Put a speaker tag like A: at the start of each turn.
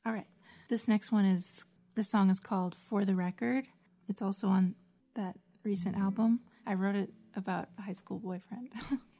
A: All right. This song is called For the Record. It's also on that recent album. I wrote it about a high school boyfriend.